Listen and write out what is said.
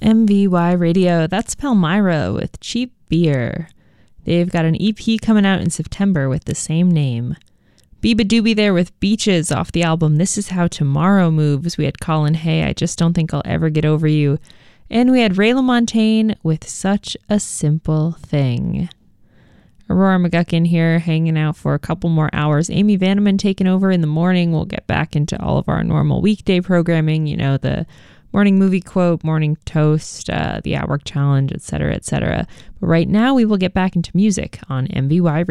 MVY Radio. That's Palmyra with Cheap Beer. They've got an EP coming out in September with the same name. Biba Doobie there with Beaches off the album This Is How Tomorrow Moves. We had Colin Hay, I Just Don't Think I'll Ever Get Over You. And we had Ray LaMontagne with Such a Simple Thing. Aurora McGuckin here, hanging out for a couple more hours. Amy Vanneman taking over in the morning. We'll get back into all of our normal weekday programming, you know, the morning movie quote, morning toast, the Outwork Challenge, etc., etc. But right now we will get back into music on MVY